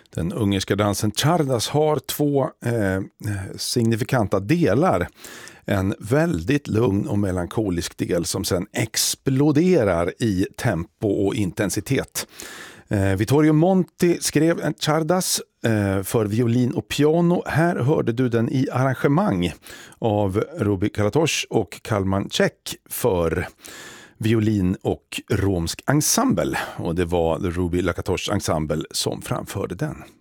Den ungerska dansen Czardas har två signifikanta delar. En väldigt lugn och melankolisk del som sen exploderar i tempo och intensitet. Vittorio Monti skrev en Czardas för violin och piano. Här hörde du den i arrangemang av Ruby Kalatosh och Kalman Czech för violin och romsk ensemble. Och det var The Ruby Kalatosh Ensemble som framförde den.